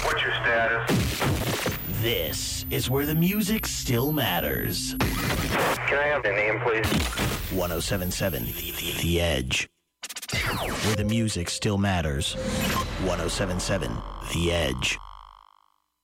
What's your status? This is where the music still matters. Can I have the name, please? 1077 The Edge. Where the music still matters. 1077 The Edge.